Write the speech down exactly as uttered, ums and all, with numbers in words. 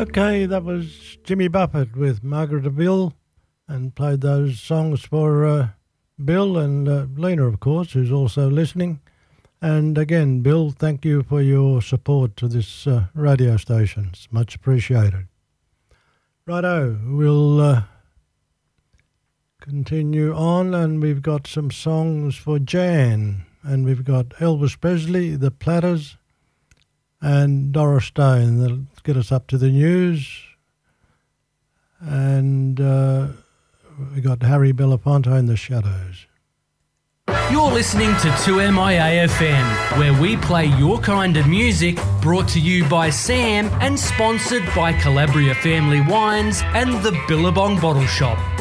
Okay, that was Jimmy Buffett with Margaret and Bill, and played those songs for uh, Bill and uh, Lena, of course, who's also listening. And again, Bill, thank you for your support to this uh, radio station. It's much appreciated. Righto, we'll uh, continue on, and we've got some songs for Jan, and we've got Elvis Presley, The Platters, and Doris Day, and they'll get us up to the news. And uh, we got Harry Belafonte and The Shadows. You're listening to two M I A F M, where we play your kind of music, brought to you by Sam and sponsored by Calabria Family Wines and the Billabong Bottle Shop.